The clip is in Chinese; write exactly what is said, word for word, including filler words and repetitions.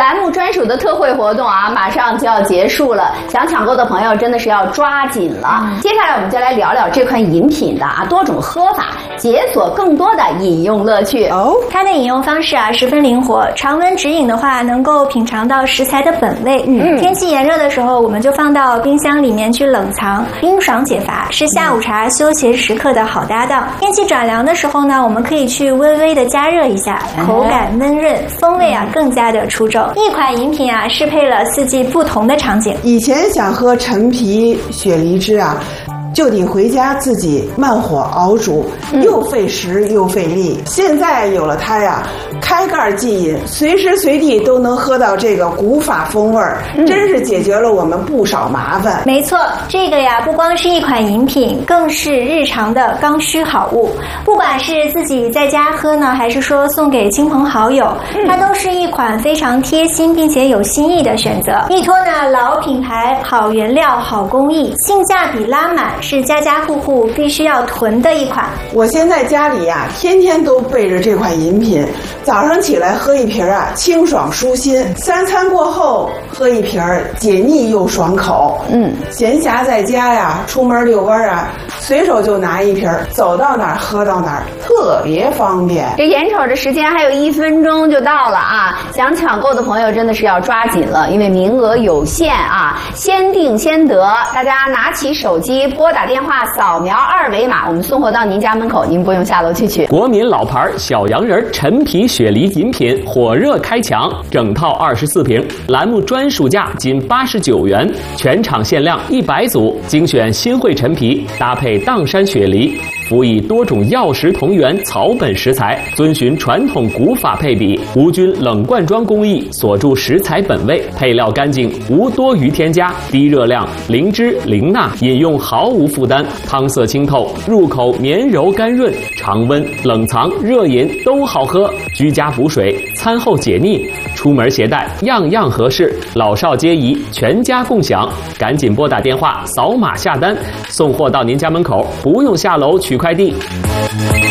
栏目专属的特惠活动啊，马上就要结束了，想抢购的朋友真的是要抓紧了。嗯、接下来我们就来聊聊这款饮品的啊多种喝法，解锁更多的饮用乐趣。 哦， 它的饮用方式啊十分灵活，常温直饮的话能够品尝到食材的本味。嗯，天气炎热的时候，我们就放到冰箱里面去冷藏，冰爽解乏，是下午茶休闲时刻的好搭档。天气转凉的时候呢，我们可以去微微的加热一下，口感温润，风味啊更加的出众。一款饮品啊适配了四季不同的场景。 以前想喝陈皮雪梨汁啊，就得回家自己慢火熬煮，又费时又费力。现在有了它呀，开盖即饮，随时随地都能喝到这个古法风味儿，真是解决了我们不少麻烦。 没错，这个呀不光是一款饮品，更是日常的刚需好物。不管是自己在家喝呢，还是说送给亲朋好友，它都是一款非常贴心并且有新意的选择。依托呢老品牌、好原料、好工艺，性价比拉满，是家家户户必须要囤的一款。 我现在家里呀、啊，天天都备着这款饮品，早上起来喝一瓶啊，清爽舒心；三餐过后喝一瓶，解腻又爽口。嗯，闲暇在家呀，出门遛弯啊，随手就拿一瓶，走到哪儿喝到哪儿，特别方便。 这眼瞅着时间还有一分钟就到了啊，想抢购的朋友真的是要抓紧了，因为名额有限啊，先订先得。大家拿起手机拨打电话，扫描二维码，我们送货到您家门口，您不用下楼去取。 国民老牌小洋人陈皮雪梨饮品火热开抢，整套二十四瓶，栏目专属价仅八十九元，全场限量一百组，精选新会陈皮，搭配砀山雪梨，辅以多种药食同源草本食材，遵循传统古法配比，无菌冷罐装工艺，锁住食材本味，配料干净，无多余添加，低热量，零脂零钠，饮用毫无负担，汤色清透，入口绵柔甘润，常温、冷藏、热饮都好喝，居家补水，餐后解腻，出门携带样样合适，老少皆宜，全家共享。赶紧拨打电话，扫码下单，送货到您家门口，不用下楼取快递。